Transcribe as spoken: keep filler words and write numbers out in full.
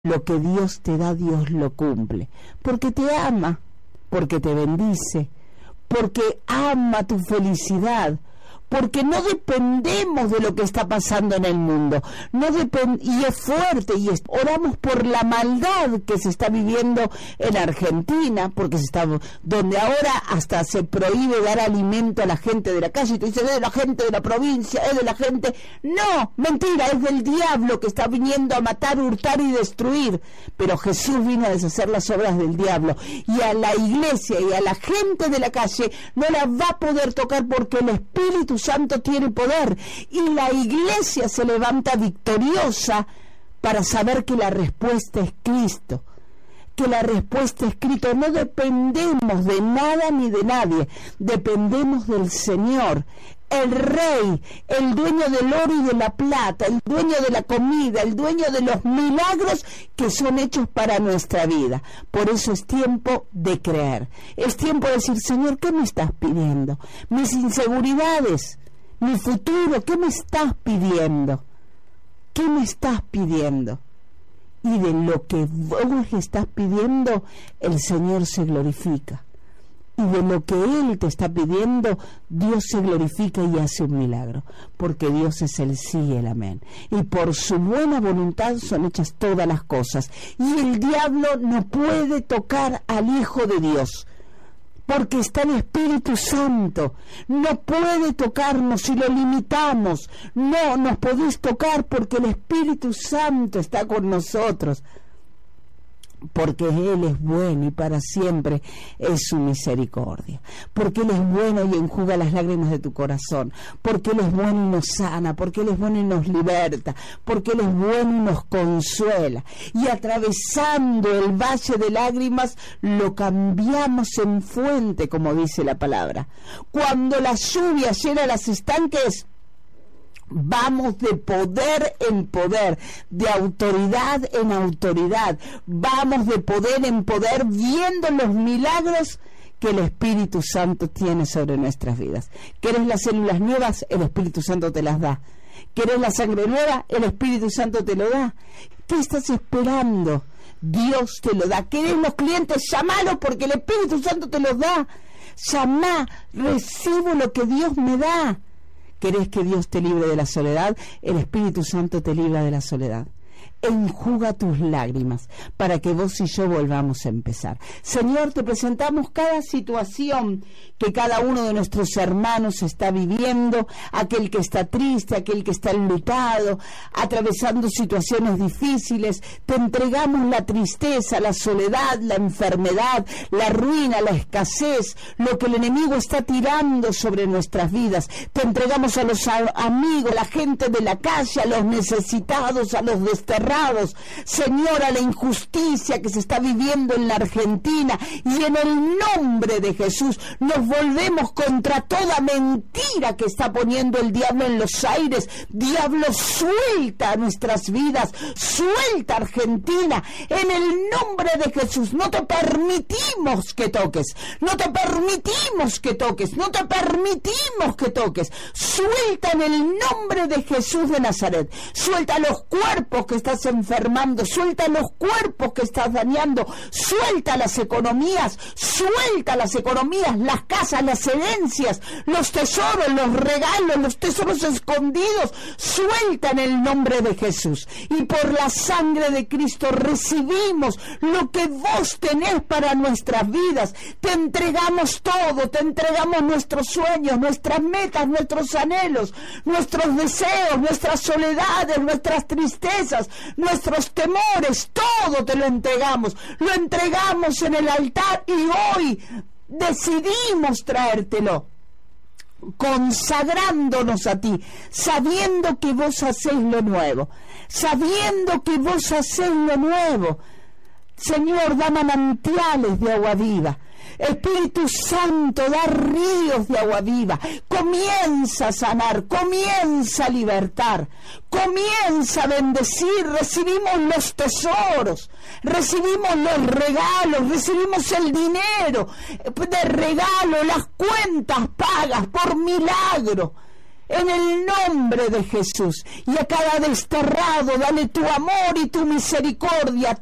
Lo que Dios te da, Dios lo cumple, porque te ama, porque te bendice, porque ama tu felicidad, porque no dependemos de lo que está pasando en el mundo, no depend- y es fuerte, y es- oramos por la maldad que se está viviendo en Argentina, porque se está, donde ahora hasta se prohíbe dar alimento a la gente de la calle, y tú dices, es de la gente de la provincia, es de la gente, no, mentira, es del diablo que está viniendo a matar, hurtar y destruir, pero Jesús vino a deshacer las obras del diablo, y a la iglesia y a la gente de la calle no la va a poder tocar, porque el Espíritu Santo tiene poder, y la iglesia se levanta victoriosa para saber que la respuesta es Cristo, que la respuesta es Cristo. No dependemos de nada ni de nadie, dependemos del Señor, el Rey, el dueño del oro y de la plata, el dueño de la comida, el dueño de los milagros que son hechos para nuestra vida. Por eso es tiempo de creer, es tiempo de decir, Señor, ¿qué me estás pidiendo? Mis inseguridades, mi futuro, ¿qué me estás pidiendo? ¿Qué me estás pidiendo? Y de lo que vos le estás pidiendo, el Señor se glorifica. Y de lo que Él te está pidiendo, Dios se glorifica y hace un milagro, porque Dios es el sí y el amén, y por su buena voluntad son hechas todas las cosas, y el diablo no puede tocar al Hijo de Dios, porque está el Espíritu Santo. No puede tocarnos si lo limitamos. No nos podéis tocar, porque el Espíritu Santo está con nosotros, porque Él es bueno y para siempre es su misericordia, porque Él es bueno y enjuga las lágrimas de tu corazón, porque Él es bueno y nos sana, porque Él es bueno y nos liberta, porque Él es bueno y nos consuela, y atravesando el valle de lágrimas lo cambiamos en fuente, como dice la palabra. Cuando la lluvia llena los estanques, vamos de poder en poder, de autoridad en autoridad, vamos de poder en poder, viendo los milagros que el Espíritu Santo tiene sobre nuestras vidas. ¿Querés las células nuevas? El Espíritu Santo te las da. ¿Querés la sangre nueva? El Espíritu Santo te lo da. ¿Qué estás esperando? Dios te lo da. ¿Querés los clientes? Llámalo, porque el Espíritu Santo te los da. Llamá, recibo lo que Dios me da. ¿Querés que Dios te libre de la soledad? El Espíritu Santo te libra de la soledad. Enjuga tus lágrimas para que vos y yo volvamos a empezar. Señor, te presentamos cada situación que cada uno de nuestros hermanos está viviendo, aquel que está triste, aquel que está enlutado, atravesando situaciones difíciles. Te entregamos la tristeza, la soledad, la enfermedad, la ruina, la escasez, lo que el enemigo está tirando sobre nuestras vidas. Te entregamos a los a- amigos, la gente de la calle, a los necesitados, a los desterrados. Señor, a la injusticia que se está viviendo en la Argentina, y en el nombre de Jesús nos volvemos contra toda mentira que está poniendo el diablo en los aires. Diablo, suelta nuestras vidas, suelta Argentina, en el nombre de Jesús. No te permitimos que toques, no te permitimos que toques, no te permitimos que toques. Suelta en el nombre de Jesús de Nazaret, suelta los cuerpos que estás enfermando, suelta los cuerpos que estás dañando, suelta las economías, suelta las economías, las casas, las herencias, los tesoros, los regalos, los tesoros escondidos, suelta en el nombre de Jesús. Y por la sangre de Cristo recibimos lo que vos tenés para nuestras vidas. Te entregamos todo, te entregamos nuestros sueños, nuestras metas, nuestros anhelos, nuestros deseos, nuestras soledades, nuestras tristezas, nuestros temores, todo te lo entregamos, lo entregamos en el altar, y hoy decidimos traértelo, consagrándonos a ti, sabiendo que vos hacés lo nuevo, sabiendo que vos hacés lo nuevo. Señor, da manantiales de agua viva. Espíritu Santo, da ríos de agua viva. Comienza a sanar, comienza a libertar, comienza a bendecir. Recibimos los tesoros, recibimos los regalos, recibimos el dinero de regalo, las cuentas pagas por milagro. en el nombre de Jesús. Y a cada desterrado, dale tu amor y tu misericordia.